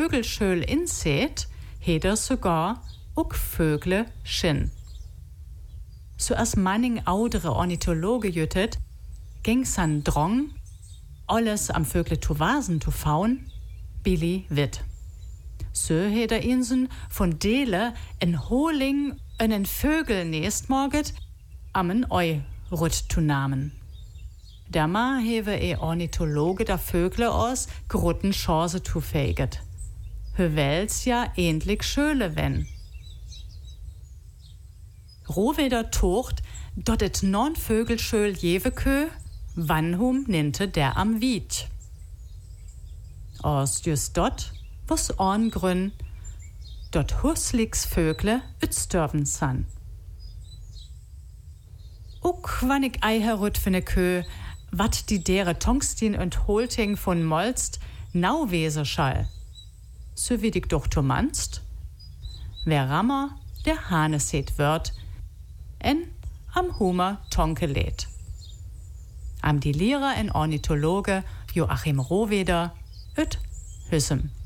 Vögelschöl inseht, heder sogar ook Vögle Schinn. So as manning oudere Ornithologe jüttet, ging's an Drong, alles am Vögle zu wasen zu faun, Billy Witt. So heder insen von Dele en Holing en Vögel nächst morget, ammen Eu rut zu namen. Dama hewe Ornithologe der Vögle aus grutten Chance zu fäget. Hewels ja ähnlich schöle wenn. Rohweder tocht, dort et non Vögelschöl jewe kö, wannhum ninte der am Wied. Aus just dort, was Orngrün, dort husligs Vögle ütstörven san. Uck wann ich ei herut für ne Kö, wat die dere Tongstin und Holting von Molst nau wese schall. So wie dich doch manst, wer Rammer, der Haneset wird, en am Hummer Tonke lädt. Am die Lehrer en Ornithologe Joachim Rohweder, üt Hüssem.